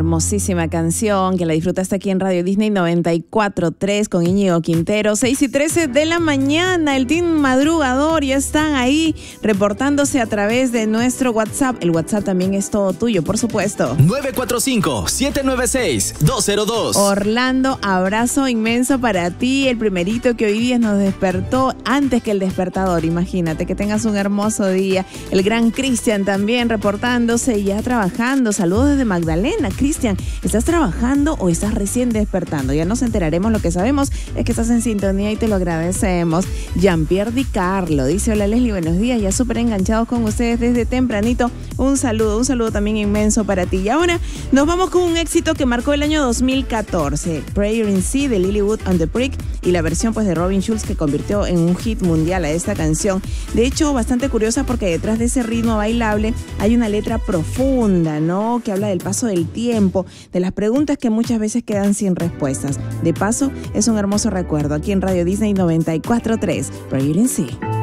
hermosísima canción que la disfrutaste aquí en Radio Disney 94.3 con Íñigo Quintero. 6:13 de la mañana, el team madrugador ya están ahí reportándose a través de nuestro WhatsApp. El WhatsApp también es todo tuyo, por supuesto. 945-796-202. Orlando, abrazo inmenso para ti, el primerito que hoy día nos despertó antes que el despertador. Imagínate, que tengas un hermoso día. El gran Cristian también reportándose y ya trabajando. Saludos desde Magdalena. Cristian, ¿estás trabajando o estás recién despertando? Ya nos enteraremos. Lo que sabemos es que estás en sintonía y te lo agradecemos. Jean-Pierre Di Carlo dice: hola Leslie, buenos días, ya súper enganchados con ustedes desde tempranito. Un saludo también inmenso para ti. Y ahora nos vamos con un éxito que marcó el año 2014, Prayer in Sea de Lilywood and the Prick, y la versión pues de Robin Schulz, que convirtió en un hit mundial a esta canción. De hecho, bastante curiosa, porque detrás de ese ritmo bailable hay una letra profunda, ¿no? Que habla del paso del tiempo, de las preguntas que muchas veces quedan sin respuestas. De paso, es un hermoso recuerdo aquí en Radio Disney 94.3, Prayer in Sea.